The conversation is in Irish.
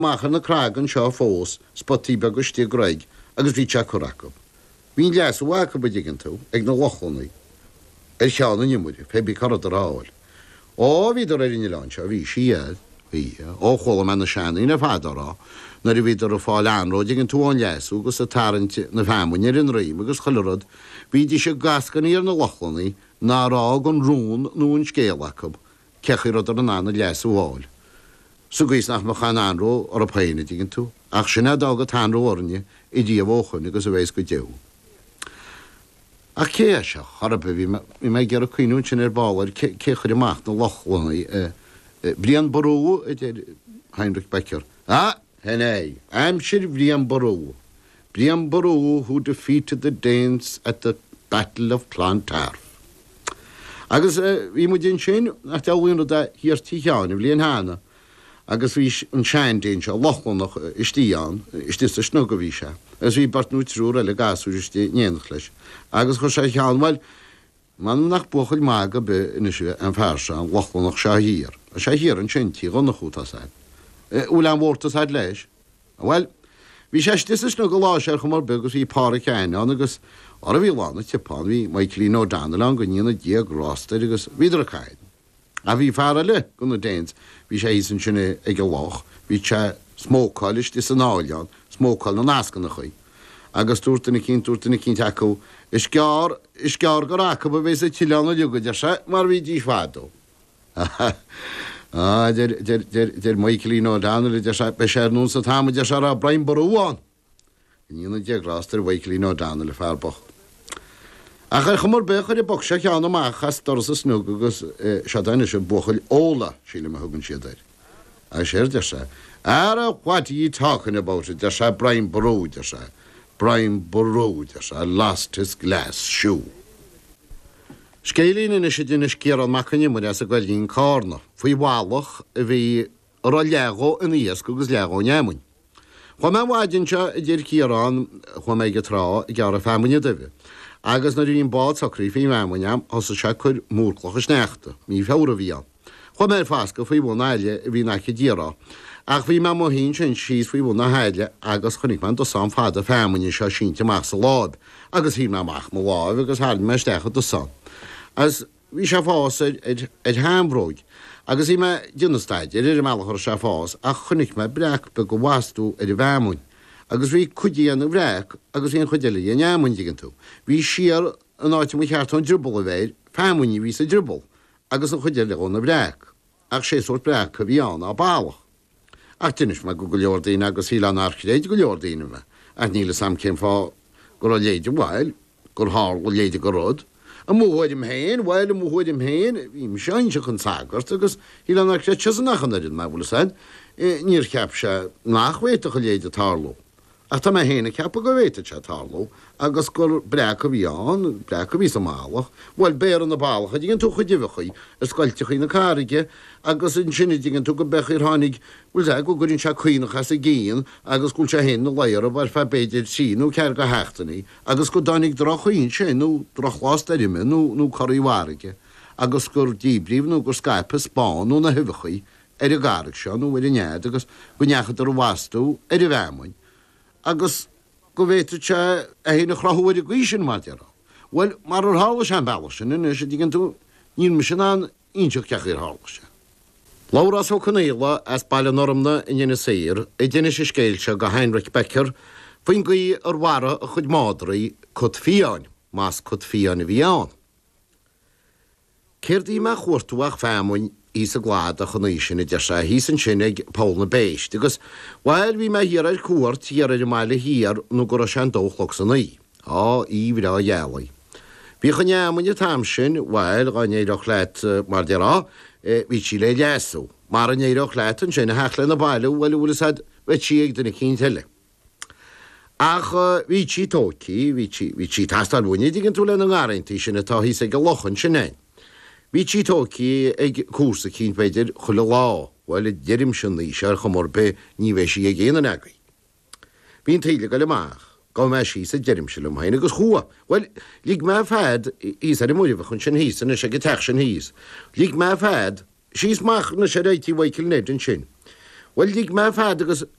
machar na cragan seo fós spotí begus tí graig agus bhí te choracha. Bhín leas bhacha buigen tú ag na lochannaí seánna nimúide, pe bí carad aráil. Bhí ar rinne leán seo, bhí siad, bhí chola me na seannaí na fádarrá, na i bhíidir a fáil anróid ag an túáin leasú agus a tarint na bheamhain ar an réim agus cholarad, bhí dí sé gascaní ar na lochannaí ná rá an rún nún scéalachab, cechir ar an anna leasú bháil. So gais nach mo chan anró ar a paine digin tú, ach sinna dágad tanró orne i dí a bhóchan agus a bhéis go deú. A cé se charbe bhí me gur a cuiún sin ar báir cechir amach na lochlannaí bríon ború Heinrich Becker. Henné, I'm sure Brian Boru. Brian Boru who defeated the Danes at the Battle of Clontarf. Agus bhí mu din sin nach tehaíú de hir tíáin bblion hána, agus bhí an sean daon se lochlannach istíán, istí a snug a bhí se, as bhí bartnú trúr eile gasú istí néanach leis. Agus chu sé cheanhil man nach buchail mága be inise an fearse an lochlannach se hír. A sé hír an sintí gannach útasáid. Úl an bhórtasáid leis. Well, bhí sé stisna go láisiar chumar begus í pára ceáin agus ar a bhí lána tipán bhí mai clíó dána an go níana díagrásta agus viidir a caiid. A bhí fearra le go na Danes, bhí sé hísan sinna ag go lách, bhí sé smócáilis tí san áileán, smócáil na nácan na chuí. Agus túirtainna cín acu, is gear go racha ba bhééis a tileanna liúgaide se mar bhí dí fádó. Der Michaelino Daniel de beschernún sa táma de a Brian Borúáin. Nína deagráster Michaelino Daniel le fearbach. A chu chumar bechar I bog se cheanna machchas doras a snúg agus sedaine se buchail óla síle me thugann siadair. A séir de se. What are you talking about it? De se Brian Ború de se. Brian Ború de se lost his glass shoe. Scélín is sé duna céar an machanne mu as a goil lín cána, faoi bhálach a bhí ar a legó in íos agus legó neamúin. Chá me bhhaidin se I dtír cíarán chu méid go trá I gar a femuine duibh. Agus na ríon bád sacrí faoi memuineam as se chur múrclachas neachta, mí feura bhíán. Chá mé fásca faoi bhna eile a bhí nacha díra. Ach bhí me mohín sin síos faoi bhna heile agus chunig man do san fada femuine se sínte meach sa lád, agus hí meach má láh agus háil me stecha do san. As bhí se fás ag hámbróid, agus í me dionnasteid ar meachchar se fás a chunig me brec be go bhhaú ar I bheamúin, agus bhí chudíana bhreic agus íon chudeile a neamúin digan tú. Bhí siar an áiti mu cheartán dribal a bhéir, feamúí ví a dribal, agus an chudeile ón na bhreic, ach sé sort brec a bhí an a bálach. Ach dunis me go leordaíine agus hí an archréid go leordaíine me, ach níle sam céim fá gur a léidir bhil, gur há go léidir go rud, a múhaidim héin, bhil a múhaidim héin, bhím seinte chun sagart, agus hí an archréid se nachan arin me bhla said, níor ceap se nachhhéite go léidir tarló. Ach tá me héna ceap go bhéite se tarló, agus gur brec a bhíán, brec a bhí sa málach, bhil béar an na bálacha, dígan tú chu difachaí, scoiltechaí na cáige, agus in sinna dígan tú go bechir tháinig, bhil sé go gurinn se chuoinechas a géan, agus gúil se hen na léir a bhar fe beidir síú ceir go heachtaí, agus go dánig drochaín sin nó drochlás deirime nó choíhhaige, agus gur díbríomh nó gur Skype Spáin nó na thufachaí ar a garach seo nó bhfuil nead agus go neachchad ar bhhaú ar a bheamhain. Agus go bhéite se a héna chrathúir a gí sin mar dearrá. Well, mar ar hála se an bailach sin, in sé dígan tú níl me sin an ionseach ceach ar hála se. Láras ó chunéile as baile normna in dhéana séir, I dhéine sé scéilte go Heinrich Becker, faoin gaí ar mhara a chud mádraí cud fiáin, más cud fiáin a bhíán. Céirdí me chuirtúach feamúin ís a glád a chunéis sin I de se hí san sin ag Paul na Béis, agus bhil bhí me hir ar cuairt ar ar meile hir nó gur a se dóchlach san í. Í bhí a dhéalaí. Bhí chu neamúine tam sin bhil gan éireach leit mar derá, bhí sí le leasú. Mar an éireach leit an sin a heachla na baile bhil bhfuil said bheit sí ag duna cín teile. Ach bhí sí tócí, bhí sí tastal bhuiine dígan tú le an gáirintí sin atá hí go lochan sin éin. Bhí sí tócí ag cúsa cín beidir chula lá, bhil I deirim sin lí ar chumór be ní bheith sí a géanaan agaí. Bhín tíile go le máach, go me sí a deirim se lem hain agus chua. Well, líg me fed ís ar I múrih chun sin híos na sé go teach sin híos. Líg me fed, síos mach na sé réití bhaicil ned an sin. Well díg me fe agus